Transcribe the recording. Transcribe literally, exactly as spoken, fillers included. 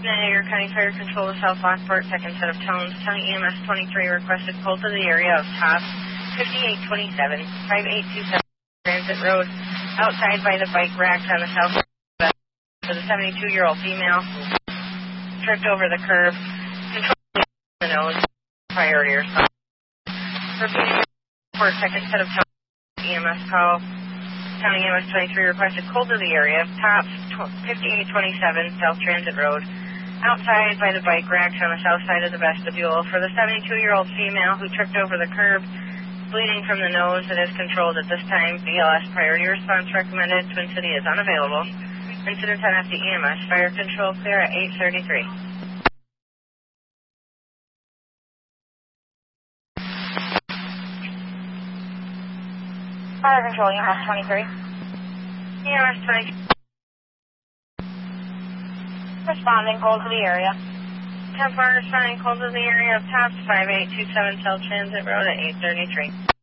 Niagara County Fire Control to South Lockport, second set of tones. County E M S twenty-three requested call to the area of top fifty-eight twenty-seven, five eight two seven Transit Road, outside by the bike racks on the south side for the seventy-two-year-old female tripped over the curb, controlling the nose, priority response. Repeating for second set of tones, E M S call. County E M S twenty-three requested call to the area of top fifty-eight twenty-seven South Transit Road, outside by the bike racks on the south side of the vestibule for the seventy-two-year-old female who tripped over the curb, bleeding from the nose and is controlled at this time. B L S priority response recommended. Twin City is unavailable. Incident ten F D E M S. Fire control clear at eight thirty-three. Fire control E M S twenty-three. E M S twenty-three. Responding call to the area. ten four responding call to the area of tops five eight two seven South Transit Road at eight thirty-three.